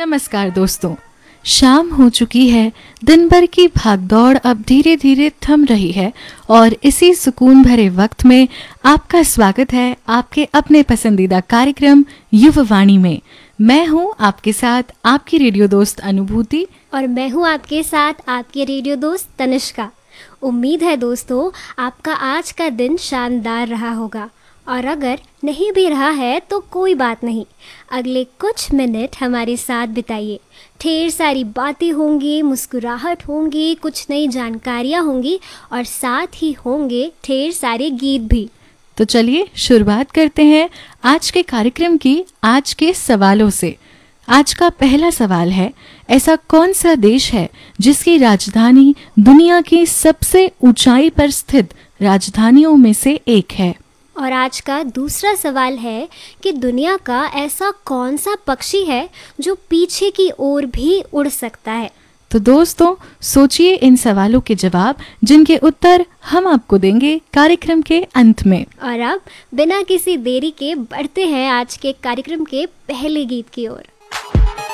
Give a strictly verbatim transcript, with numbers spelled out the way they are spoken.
नमस्कार दोस्तों, शाम हो चुकी है। दिन भर की भागदौड़ अब धीरे धीरे थम रही है और इसी सुकून भरे वक्त में आपका स्वागत है आपके अपने पसंदीदा कार्यक्रम युववाणी में। मैं हूं आपके साथ आपकी रेडियो दोस्त अनुभूति और मैं हूं आपके साथ आपकी रेडियो दोस्त तनिष्का। उम्मीद है दोस्तों आपका आज का दिन शानदार रहा होगा, और अगर नहीं भी रहा है तो कोई बात नहीं, अगले कुछ मिनट हमारे साथ बिताइए। ढेर सारी बातें होंगी, मुस्कुराहट होंगी, कुछ नई जानकारियाँ होंगी और साथ ही होंगे ढेर सारे गीत भी। तो चलिए शुरुआत करते हैं आज के कार्यक्रम की आज के सवालों से। आज का पहला सवाल है, ऐसा कौन सा देश है जिसकी राजधानी दुनिया की सबसे ऊंचाई पर स्थित राजधानियों में से एक है? और आज का दूसरा सवाल है कि दुनिया का ऐसा कौन सा पक्षी है जो पीछे की ओर भी उड़ सकता है। तो दोस्तों सोचिए इन सवालों के जवाब, जिनके उत्तर हम आपको देंगे कार्यक्रम के अंत में। और अब बिना किसी देरी के बढ़ते हैं आज के कार्यक्रम के पहले गीत की ओर।